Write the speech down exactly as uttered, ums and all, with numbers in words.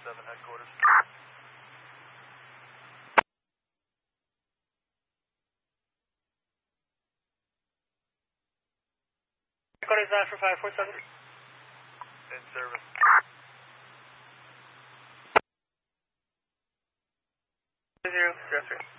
seven headquarters. Headquarters nine for five four seven. In service. Zero, zero three.